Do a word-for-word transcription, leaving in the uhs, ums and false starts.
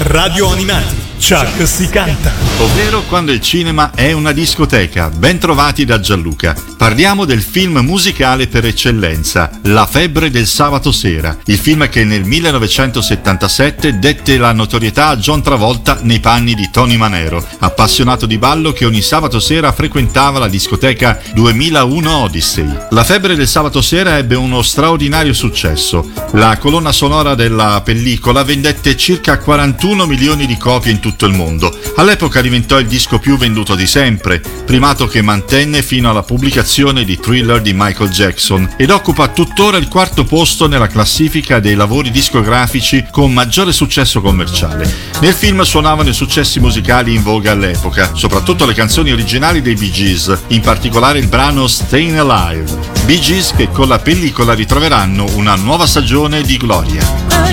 Radio Animati, Chuck si canta. Ovvero quando il cinema è una discoteca. Ben trovati da Gianluca. Parliamo del film musicale per eccellenza, La febbre del sabato sera, il film che nel millenovecentosettantasette dette la notorietà a John Travolta nei panni di Tony Manero, appassionato di ballo che ogni sabato sera frequentava la discoteca duemilauno Odyssey. La febbre del sabato sera ebbe uno straordinario successo. La colonna sonora della pellicola vendette circa quarantuno milioni di copie in tutto il mondo. All'epoca diventò il disco più venduto di sempre, primato che mantenne fino alla pubblicazione di Thriller di Michael Jackson, ed occupa tuttora il quarto posto nella classifica dei lavori discografici con maggiore successo commerciale. Nel film suonavano i successi musicali in voga all'epoca, soprattutto le canzoni originali dei Bee Gees, in particolare il brano Stayin' Alive. Bee Gees che con la pellicola ritroveranno una nuova stagione di gloria.